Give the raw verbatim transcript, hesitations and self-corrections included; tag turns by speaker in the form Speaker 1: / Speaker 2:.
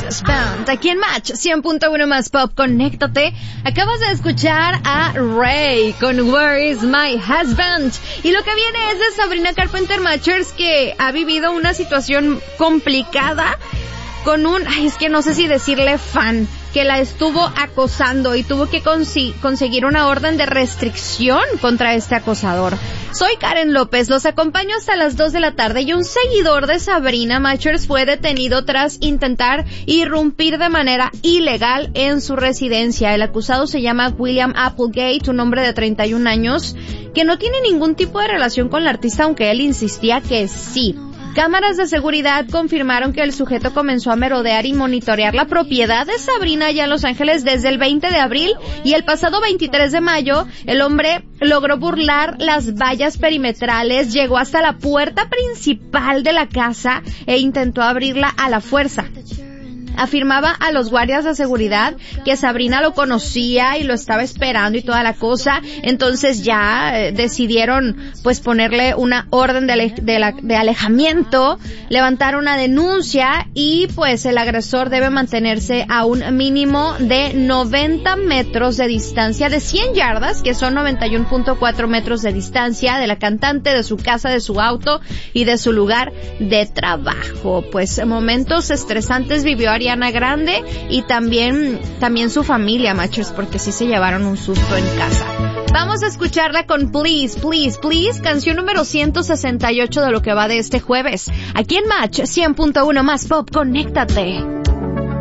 Speaker 1: Husband. Aquí en Match cien punto uno más Pop, conéctate. Acabas de escuchar a Ray con Where is my husband. Y lo que viene es de Sabrina Carpenter Matchers, que ha vivido una situación complicada con un, ay, es que no sé si decirle fan, que la estuvo acosando y tuvo que consi- conseguir una orden de restricción contra este acosador. Soy Karen López, los acompaño hasta las dos de la tarde y un seguidor de Sabrina Matchers fue detenido tras intentar irrumpir de manera ilegal en su residencia. El acusado se llama William Applegate, un hombre de treinta y un años, que no tiene ningún tipo de relación con la artista, aunque él insistía que sí. Cámaras de seguridad confirmaron que el sujeto comenzó a merodear y monitorear la propiedad de Sabrina allá en Los Ángeles desde el veinte de abril y el pasado veintitrés de mayo el hombre logró burlar las vallas perimetrales, llegó hasta la puerta principal de la casa e intentó abrirla a la fuerza. Afirmaba a los guardias de seguridad que Sabrina lo conocía y lo estaba esperando y toda la cosa. Entonces ya eh, decidieron pues ponerle una orden de, ale- de, la- de alejamiento, levantar una denuncia y pues el agresor debe mantenerse a un mínimo de noventa metros de distancia, de cien yardas, que son noventa y uno punto cuatro metros de distancia de la cantante, de su casa, de su auto y de su lugar de trabajo. Pues momentos estresantes vivió Ariana Grande y también también su familia, Matchers, porque sí se llevaron un susto en casa. Vamos a escucharla con Please, Please, Please, canción número ciento sesenta y ocho de lo que va de este jueves. Aquí en Match cien punto uno más Pop, conéctate.